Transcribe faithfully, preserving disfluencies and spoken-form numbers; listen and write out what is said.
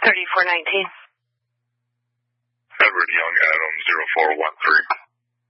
thirty-four nineteen. Edward Young, Adam, zero four one three.